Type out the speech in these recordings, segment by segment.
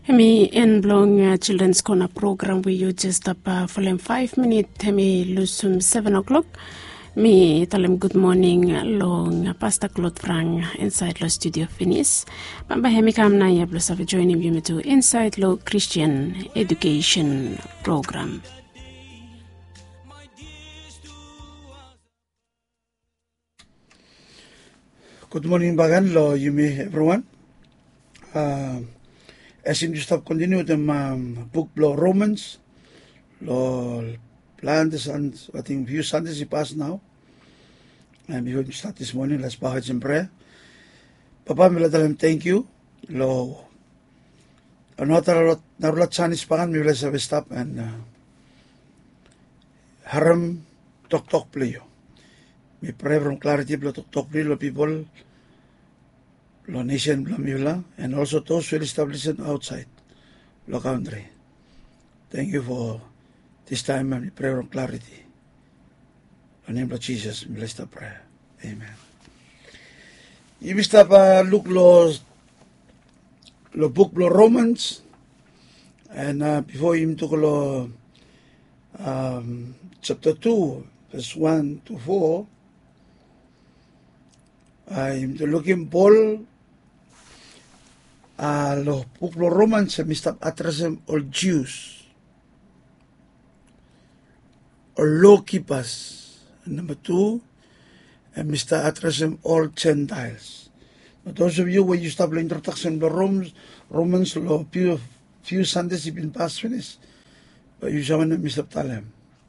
Hemi in Blong Children's Corner program we you just up for 5 minutes. Hemi lusum 7 o'clock. Me tell him good morning long Pastor Claude Frank inside the studio finish. Bamba hemi kam na ya bless of joining you to Inside Law Christian Education Program. Good morning, Bagan, lo Yumi, everyone. As in just have continued the book lo Romans, lo plan this and I think few Sundays passed now. And before we start this morning, let's bow heads in prayer. Papa, me tell him thank you. Lo another narulat Chinese pangan me bless have stop and haram tok play you. We pray from clarity lo tok play lo people. Lo nation blamula and also those who are established outside lo country. Thank you for this time and we pray from clarity. In the name of Jesus, bless the prayer. Amen. You must have look lo book lo Romans and before him took lo chapter 2 verse 1 to 4. I'm looking Paul lo book lo Romans Mr. addressing all Jews or law keepers. Number 2, and Mr. addressing all Gentiles. Now, those of you where you stop the introduction of Romans lo few Sundays you've been past finished, but you shall Mr. Talem.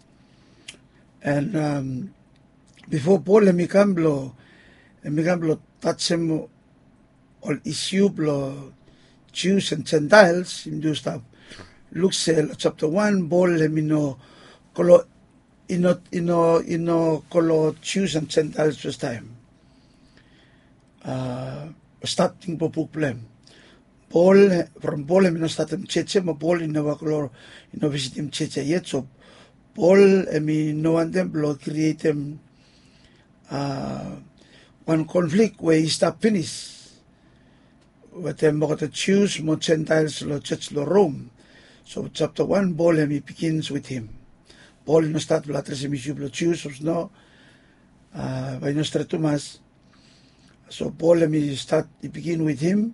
And before Paul let me come touch him all issue blo Jews and Gentiles in do stuff. Look say chapter 1 Paul let me know kolo kolo Jews and Gentiles first time. Starting po problem. Paul from Paul let me know start him cheche ma Paul in the kolo visit him cheche yet so Paul me no one them blo create him one conflict where he stop finish. With them the Jews, more Gentiles, lo church, lo Rome. So chapter 1, Paul he begins with him. Paul no start with letters in issue lo Jews, or no, by no start Thomas. So Paul he begin with him,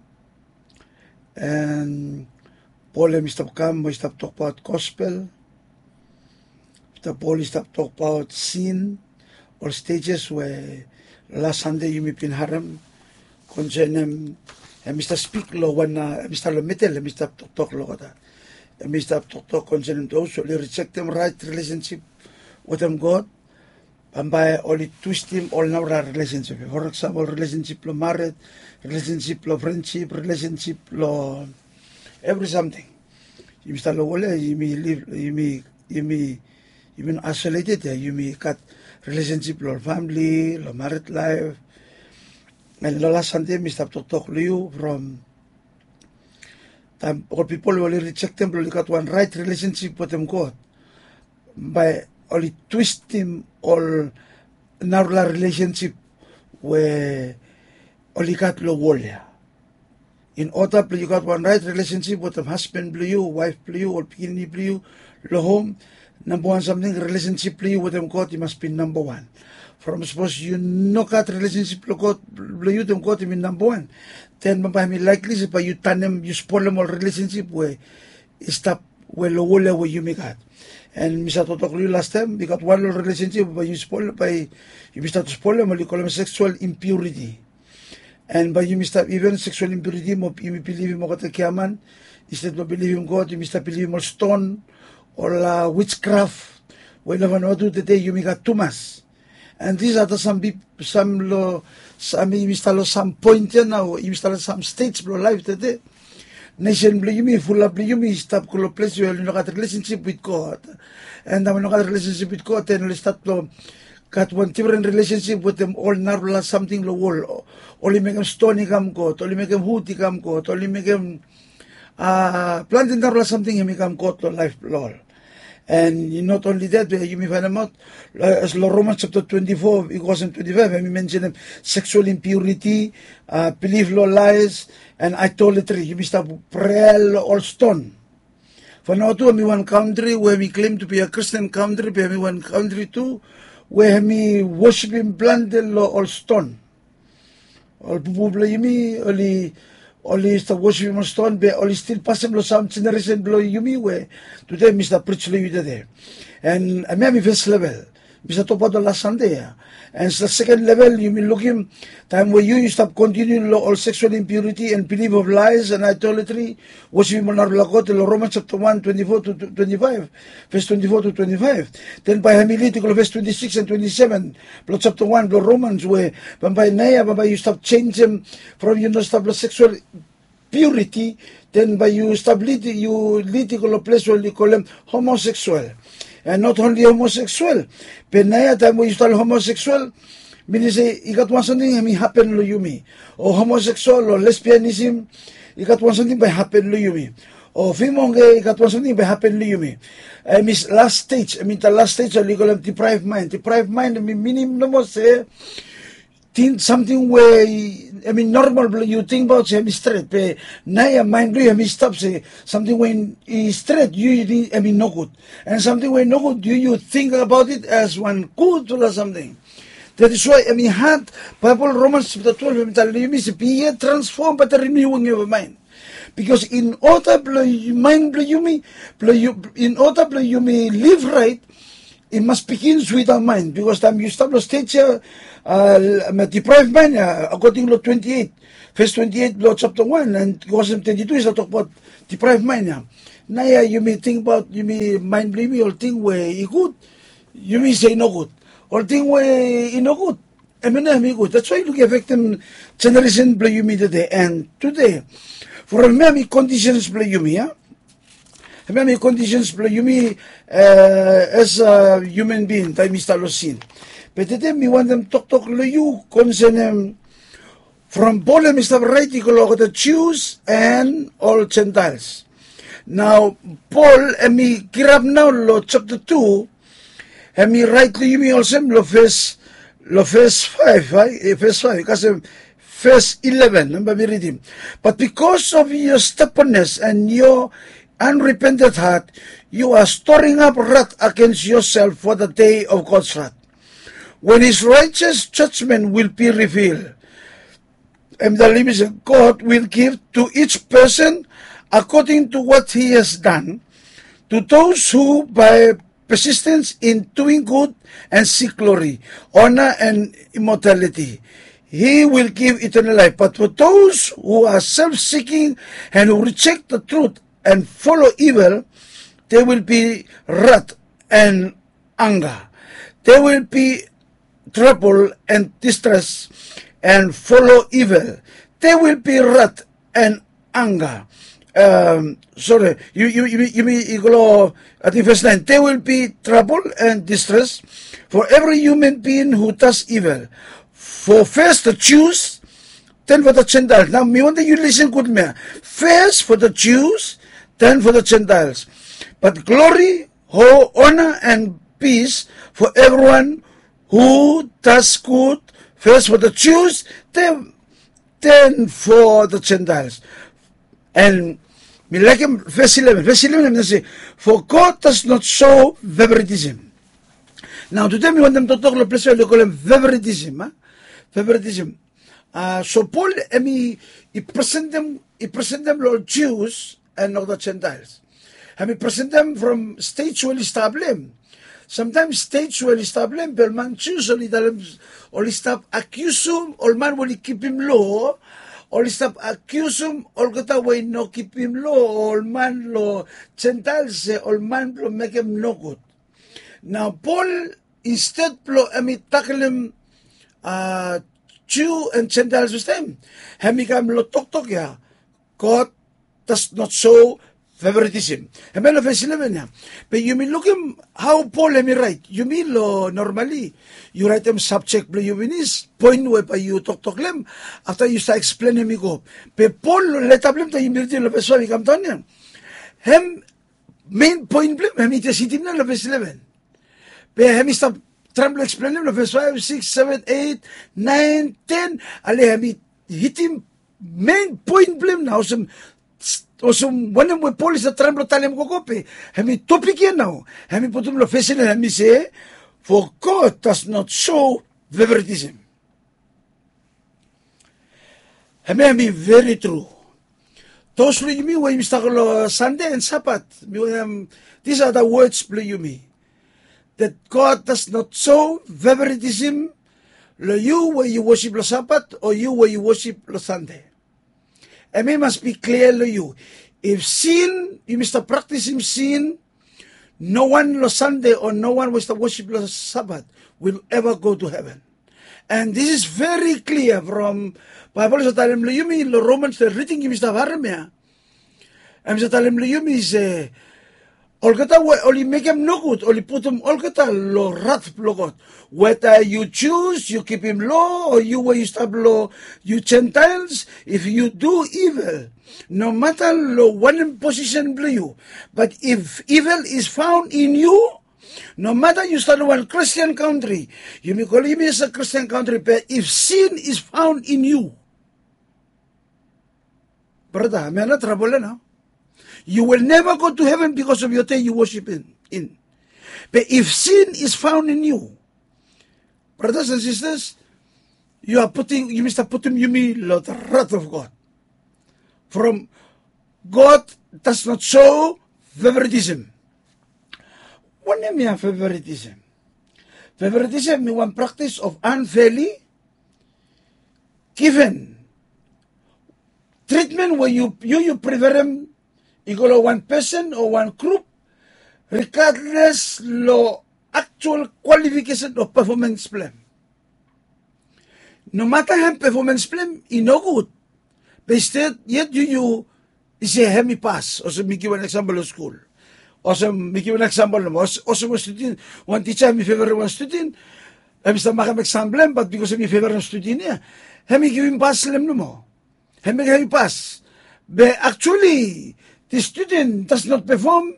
and Paul he stop talk about gospel. After Paul stop talk about sin, or stages where last Sunday you may been haram, concern Mr. Speak lo one Mr. Lometel, Mr. Talk lo kata. Mr. Talk concern those who reject them right relationship with them God. And by only twist him all now relationship. For example, relationship lo married, relationship lo friendship, relationship lo every something. You Mr. Lo wole, you may live, you may isolated, you may cut relationship lo family, lo married life. And the last Sunday, Mr. Talk to you from time all people will reject them, but got one right relationship with them God. By only twist him all narrow relationship where only got lo warrior. In order you got one right relationship with them husband blue you, wife blue you, or beginning blue you, lo home, number one something relationship blue you with them God, you must be number one. From suppose you no got relationship lo God you them God in number one. Then mabami likely if you turn them you spoil them all relationship where stop where lo wole where you make it. And Mr. Talk to you last time we got one relationship but you spoil by you start to spoil them you call them sexual impurity. And by you start even sexual impurity mo you believe mo kata kiaman instead of believing God you start believing more stone or witchcraft when no do the day you make it too much. And these are the some point now, you start some states of life today. Nation blame full of blame, stop cool place you got a relationship with God. And when you got a relationship with God, then you start to got one different relationship with them all narrow something the wall. Only make them stony come God, only make them hoodie come God, only make them planting narrow something and make them God to life lol. And not only that, you may find them out, as Romans chapter 24, it was in 25, and we mention them, sexual impurity, belief, law, lies, and idolatry. You may stop prayer or stone. For now, too, we one country where we claim to be a Christian country, but we one country too, where we worship in planted or stone. All people yumi, only stop worshiping on stone, but only still possible some generation below yumi where today Mr. Preach you there. And I mean, first level, Mr. Top of the last Sunday. And the second level, you mean looking time where you stop continuing all sexual impurity and belief of lies and idolatry, worshiping on Romans chapter 1, 24 to 25, verse 24 to 25. Then by Hamilitical verse 26 and 27, chapter 1, Romans, where by you stop changing from you stop sexual purity, then by you stop leading place where you call them homosexual. And not only homosexual, but now time when you start homosexual, meaning say you got one something and happen to you, or homosexual or lesbianism, you got one something by happen to you, or female gay, you got one something by happen to you. I mean last stage, the last stage of legal deprived mind. Deprived mind, meaning no more say something where normal you think about say straight, but now your mind do stop say something when is straight you no good, and something when no good you think about it as one good or something. That is why had Bible Romans chapter 12 be transformed by the renewing of your mind. Because in order in order you may live right, it must begin with our mind. Because time you stop the stage here, deprived mind, according to 28, verse 28, Lord chapter 1, and verse 22 is talk about deprived mind. Now you may think about, you may mind blaming or think where you good, you may say no good, or think where you no good. Good. That's why you look at victim generation play you me today. And today, for many conditions play you me, many conditions play you me as a human being, time is sin. But today we want them talk to you concerning from Paul Mr. writing about the Jews and all Gentiles. Now Paul and me grab now lo chapter 2 and me write to you me also lo verse 5, right? Verse 5, because verse 11, number me reading. But because of your stubbornness and your unrepentant heart, you are storing up wrath against yourself for the day of God's wrath, when his righteous judgment will be revealed. And the limits of God will give to each person according to what he has done, to those who by persistence in doing good and seek glory, honor and immortality, he will give eternal life. But for those who are self-seeking and who reject the truth and follow evil, there will be wrath and anger. There will be trouble and distress and follow evil. There will be wrath and anger. Sorry, you go, I think verse 9. There will be trouble and distress for every human being who does evil. For first the Jews, then for the Gentiles. Now, me want you listen good, man. First for the Jews, then for the Gentiles. But glory, honor, and peace for everyone who does good. First for the Jews, then for the Gentiles. And me like him, verse 11. Verse 11 say, for God does not show favoritism. Now today we want them to talk about a place where they call him favoritism. Huh? Favoritism. So Paul, he present them Lord Jews and not the Gentiles. He present them from stage where he established. Sometimes stage where he established, but man choose only stop accuse him, or man will keep him low. Or stop accuse him, or kata way no keep him low, or man lo Gentiles, or man lo make him no good. Now Paul instead tackle him Jew and Gentiles with them. Hemikam lo tok ya. God does not show favoritism. Hemelo verse 11 ya. But you mean look him how Paul write. You mean lo normally you write them subject blue you mean is point where you talk them after you start explaining me go. But Paul let up them to you mean lo verse 12 come down ya. main point blem, hemi te sitim na verse 11. Pe hemi stop tremble explain na verse 5, 6, 7, 8, 9, 10. Ale hemi hitim main point blem na osum wanem we police a tremble talem kokope. Hemi topic yan now. Hemi putum lo verse na hemi say, for God does not show favoritism. Hemi very true. Those you me when you start Sunday and Sabbath. These are the words you me. That God does not show favoritism. You where you worship the Sabbath or you where you worship the Sunday. And it must be clear to you. If sin, you must practice sin. No one the Sunday or no one was to worship the Sabbath will ever go to heaven. And this is very clear from Bible sa talim liyumi lo Romans the reading yung Mr. Varmea. Am sa talim liyumi say olkata oli mekem nokut oli putum olkata lo rat blogot. Whether you choose you keep him low or you where you stop low you Gentiles if you do evil no matter lo one position blue but if evil is found in you. No matter you start one Christian country, you may call him as a Christian country, but if sin is found in you, brother, may not trouble now. You will never go to heaven because of your day you worship in. But if sin is found in you, brothers and sisters, you must put you mean the wrath of God. From God does not show favoritism. What do you mean favoritism? Favoritism means one practice of unfairly given treatment where you prefer them equal to one person or one group regardless lo actual qualification of performance plan. No matter how performance plan is no good, but instead yet you is a hemi pass or so me give an example of school. Also, me give an example. Also, one student, one teacher, me favor one student. Hemi sa makam example, but because me favor one student niya, hemi give him pass lem no mo. Hemi give him pass. But actually, the student does not perform.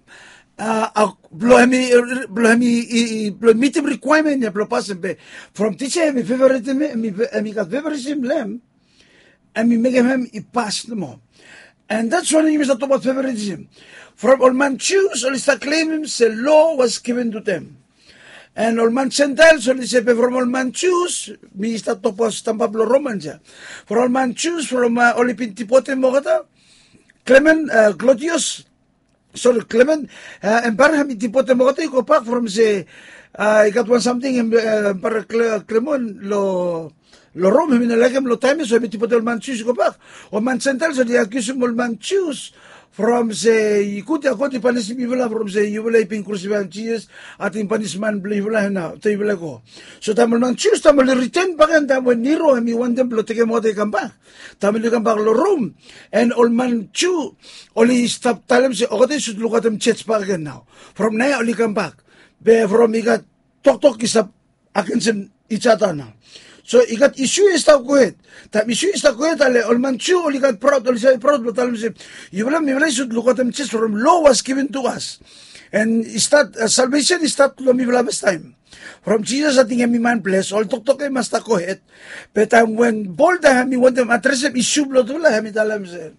Blow meet him requirement niya, blow pass him. From teacher, me favorite him, me got favoritism lem, and me make him pass no mo. And that's why you must talk about favoritism. From all man Jews, all the claims the law was given to them. And all man Gentiles, all say from all man Jews, mi sta topos tampablo Romans. For all man Jews, from all pintipote mogata, Clement, Claudius, sorry, Clement, and Barham intipote mogata, you go back from the, I got one something, and para Clement, lo Rome, minalagam lo time, so intipote all man Jews, go back. All man Gentiles, so they accuse all man Jews, from the ikuti panis bibla from the yubula ipin crucifixion Jesus at in panisman bibla na table ko so tamol man choose tamol return back and when Nero and me want them to take mo de kamba tamol come back lo room and all man chew only stop talem se okote should look at them church back again now from now only come back be from igat tok is up against each other now. So ikat issue is ta kuhet. Ta issue is ta kuhet ale all man chew all ikat proud all say proud but tell me you will me should look at them church from law was given to us. And start salvation is start lo mi last time. From Jesus I think mi man bless all tok ay mas ta kuhet. But when bold mi want them address issue lo to la mi talam se.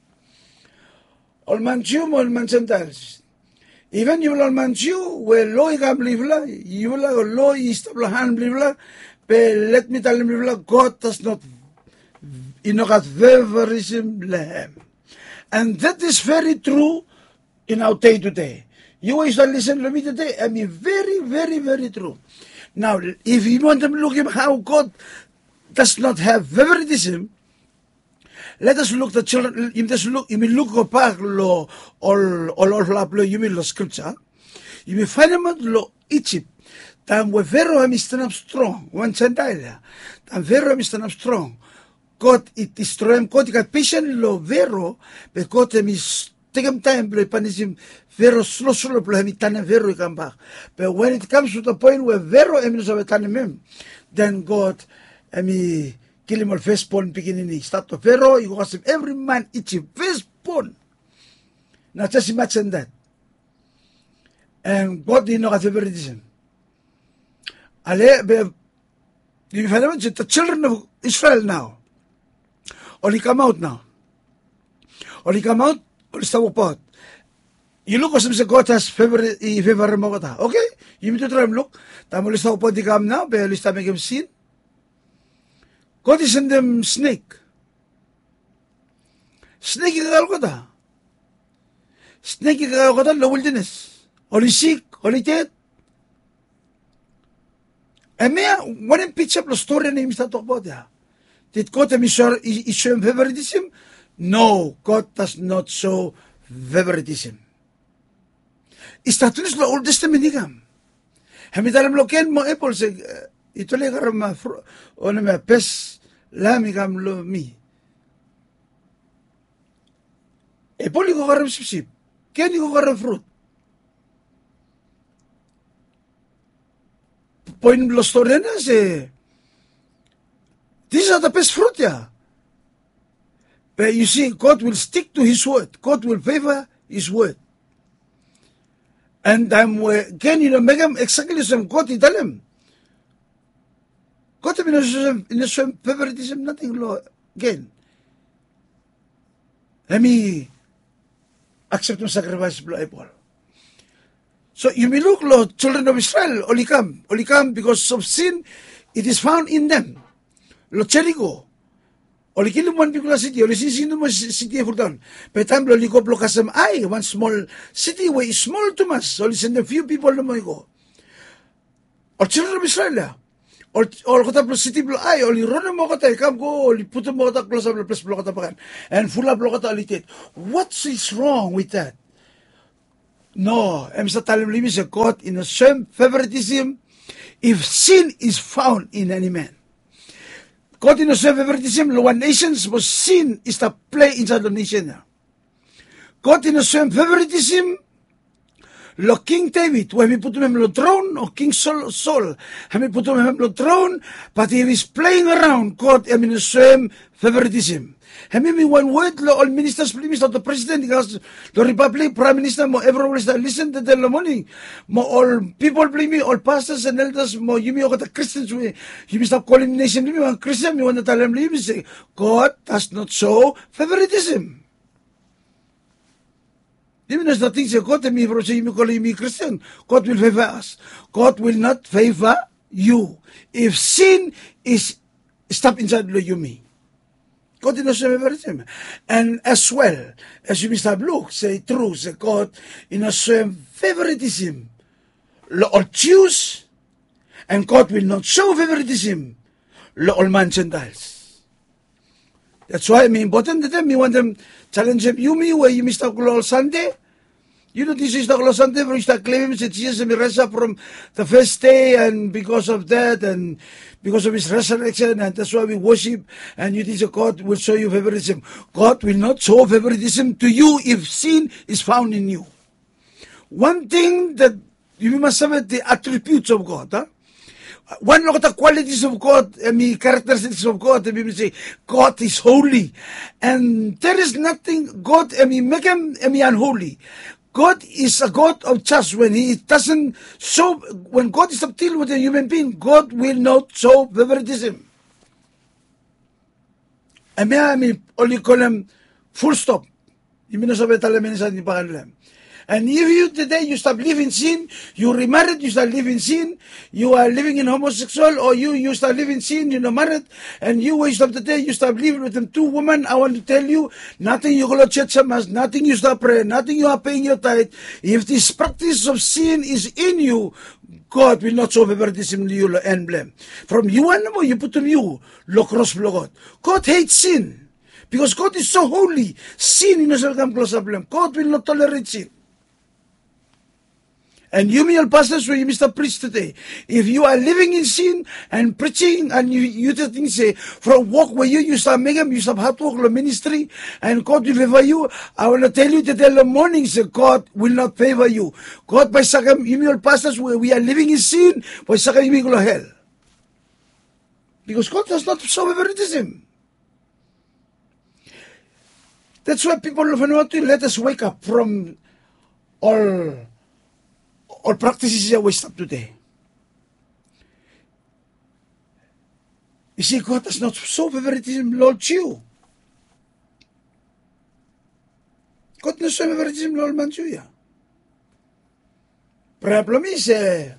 All man chew all man Gentiles. Even you all man chew where law ikam believe la you law is ta han believe la. But let me tell you, God does not inokat favorism lehem. And that is very true in our day to day. You always listen to me today, I mean very, very, very true. Now, if you want to look at how God does not have favoritism, let us look the children, you may look back lo all you may lo scripture, you may find them lo Egypt. Tam we vero am stand up strong. One Gentile. Tam vero am stand up strong. God it destroy him. God it patient lo vero. But God is take him time. But panism vero slow. But him tane vero come back. But when it comes to the point where vero am so tane mem, then God kill him all firstborn beginning. Start to vero. You ask him every man each firstborn. Not just imagine that. And God did not have favoritism. You find the children of Israel now, only come out now. Only come out, only stop apart. You look at some God has favor Mogata. Okay? You need to try and look. Tamil stop apart the come now, but at least make him sin. God is in them snake. Snake is Galgota. Snake is Galgota, the wilderness. Only sick, only dead. And one pitch up the story names that talk about there. Did God show him favoritism? No, God does not show favoritism. Istatulis lo Old Testament ikam. Hamidalam lo ken mo apple se ito le karam ono me pes lami kam lo mi. Apple ko karam sip. Ken ko karam fruit. Point lo story na se these are the best fruit, yeah. But you see, God will stick to His word. God will favor His word. And again, make him exactly the same. God tell him. God in the same favoritism, nothing law again. Let me accept my sacrifice, Bible. So you may look, Lord, children of Israel, only come because of sin, it is found in them. Lo Jericho. Oli kiluman bigla city, oli sino mo city furtan. Petamblo li ko blokasam ay one small city way small to mas. Oli send a few people no mo ko. Or children of Israel. Or kota blo city blo ay oli rono mo kota kam go oli puto mo kota close blo plus blokata pakan. And full of blokata alitet. What is wrong with that? No, I'm sa talim limis a God in a same favoritism if sin is found in any man. God in the same favoritism, the one nations was sin is the play inside the nation. God in the same favoritism, lo King David, when we put him on the throne, or King Saul, when we put him on the throne, but he is playing around, God in the same favoritism. Hemi one word lo all ministers please the president because the republic prime minister mo everyone is listen to the morning mo all people blame me all pastors and elders mo you me the Christians we you stop calling nation me one Christian me want to tell them leave say God does not show favoritism. Even as the things God me bro say me calling me Christian God will favor us. God will not favor you if sin is stop inside you me. God in the same favoritism. And as well, as you Mr. Look, say true, say God in the same favoritism. All Jews, and God will not show favoritism. All man Gentiles. That's why I mean important to them. You want them challenge them. You me where you Mr. Global Sunday. You know this is the Global Sunday where you start claiming that Jesus is risen from the first day, and because of that, and because of his resurrection, and that's why we worship, and you think God will show you favoritism. God will not show favoritism to you if sin is found in you. One thing that you must have the attributes of God. Huh? One of the qualities of God, characteristics of God, we say, God is holy. And there is nothing, God, make him unholy. God is a God of trust. When He doesn't show, when God is deal with a human being, God will not show favoritism. Only call him full stop. And if you today you stop living sin, you remarried, you start living sin, you are living in homosexual, or you start living sin, you're not married, and you wake up today, you start living with them two women, I want to tell you, nothing you go to church mass, nothing you start praying, nothing you are paying your tithe. If this practice of sin is in you, God will not show favoritism to you and blame. From you and you put to you, lo cross God. God hates sin. Because God is so holy. Sin in us come close to blame. God will not tolerate sin. And you, me, pastors, where you Mr. Preach today, if you are living in sin and preaching, and you just think, say, from walk where you start making, you start hard work, the ministry, and God will favor you, I want to tell you today in the morning, say, God will not favor you. God, by sakam, you, me, pastors, where we are living in sin, by sakam, you go to hell. Because God does not show favoritism. That's why people of Vanuatu let us wake up from all all practices are waste up today. You see, God does not show favoritism, Lord you. God does not show favoritism, Lord Manchuya. Problem is,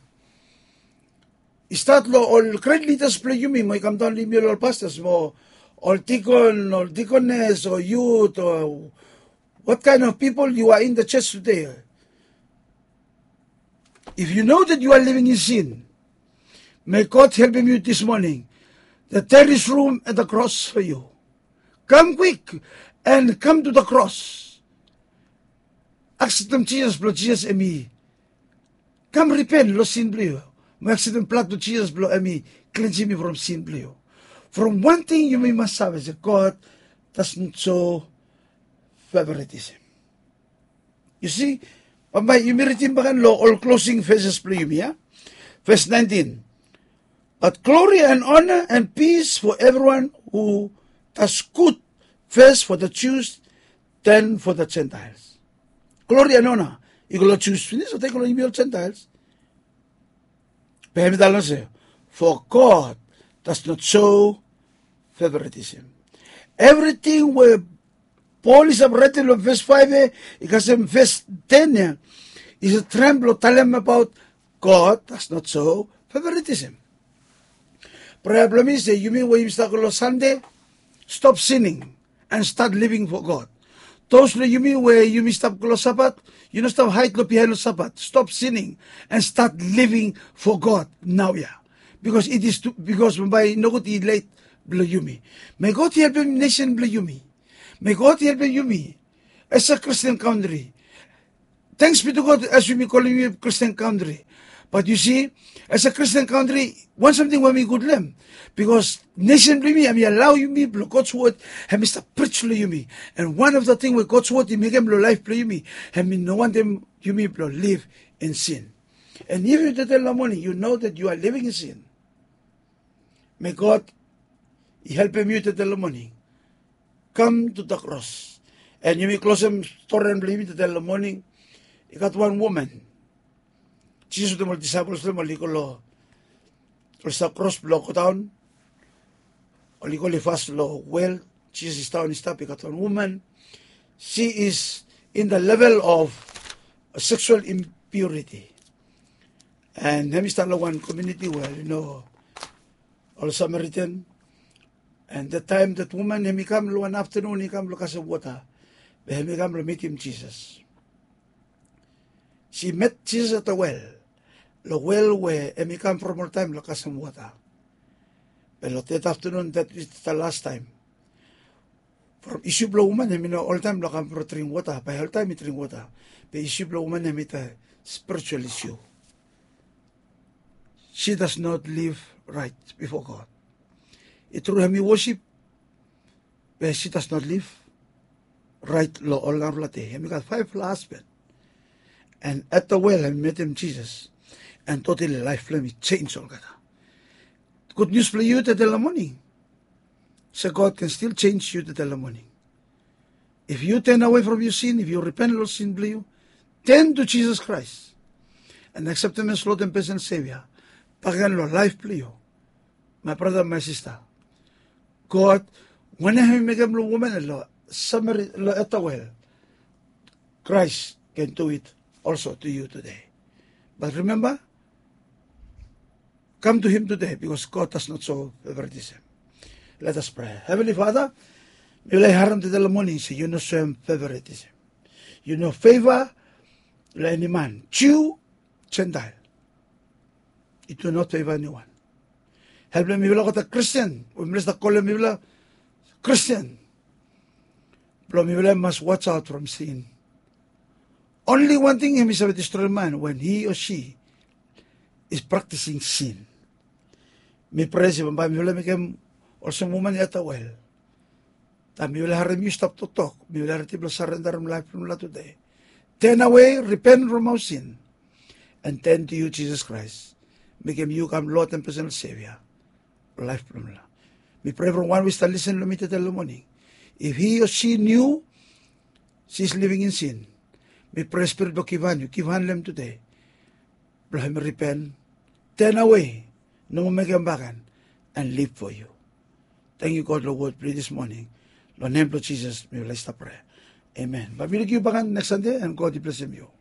start lo all great leaders play you me, come down leave me all pastors, mo all deacon, or deaconess, or youth, or what kind of people you are in the church today. If you know that you are living in sin, may God help you this morning that there is room at the cross for you. Come quick and come to the cross. Accept them Jesus, blood Jesus and me. Come repent, lo sin blue. May accept them blood to Jesus, blood and me. Cleanse me from sin blue. From one thing you may must have is that God doesn't show favoritism. You see, you may retain bagan law all closing verses blue, yeah? Verse 19. But glory and honor and peace for everyone who does good, first for the Jews, then for the Gentiles. Glory and honor. You go to Jews, so take all the Gentiles. For God does not show favoritism. Everything where Paul is written in verse 5, because in verse 10 is a tremble tell him about God does not show favoritism. Problem is that you mean when you start on Sunday, stop sinning and start living for God. Those you mean where you may stop on Sabbath, you know stop height behind the Sabbath. Stop sinning and start living for God now, yeah. Because it is because by no good late below you me. May God help him nation below you me. May God help you me as a Christian country. Thanks be to God as we call you a Christian country. But you see, as a Christian country, want something when we good them. Because nation believe me, I mean allow you me, God's word, and Mr. preach you me. And one of the things with God's word, he make them life play you me. And me no one them you me live in sin. And if you tell the morning, you know that you are living in sin. May God help you to tell the morning. Come to the cross. And you may close them story and believe me to tell the morning. You got one woman. Jesus the disciples them alikolo sa cross block down alikoli fast lo well Jesus is down stop got one woman. She is in the level of sexual impurity, and let me start one community where you know all Samaritan, and the time that woman he come one afternoon he come look as a water he come to meet him Jesus. She met Jesus at the well. The well where he come from all time look as some water. But that afternoon that is the last time. From issue blow woman he know all time look for drink water. By all time he drink water. But issue blow woman he meet a spiritual issue. She does not live right before God. It through him worship, but she does not live right lo all our late. He got 5 husbands. And at the well, I met him Jesus. And totally life flame changed all that. Good news for you to tell the morning. So God can still change you to tell the morning. If you turn away from your sin, if you repent of sin, you turn to Jesus Christ and accept him as Lord and personal Savior. Pagan lo life play. My brother, my sister. God, when I make him a woman, summary at the well, Christ can do it also to you today. But remember, come to him today because God does not show favoritism. Let us pray. Heavenly Father, may I haram to the morning say you know show favoritism. You know favor any man, Jew, Gentile. It do not favor anyone. Help me bila kata Christian. We must call me bila Christian. But we must watch out from sin. Only one thing him is to destroy man when he or she is practicing sin. Me pray si Bamba, mi wala mekem also woman at a well. Mi wala haram you stop to talk. Mi wala haram surrender life from la today. Turn away, repent from our sin, and turn to you, Jesus Christ. Make him you come Lord and personal Savior. Life from la. Me pray for one we start listen to me tell the morning. If he or she knew she's living in sin, may pray Spirit of Kivan, you give hand them today. Let him repent, turn away, no make him back and live for you. Thank you, God, Lord, pray this morning. Lord, name of Jesus, may we bless the prayer. Amen. But we'll give you back next Sunday, and God bless you.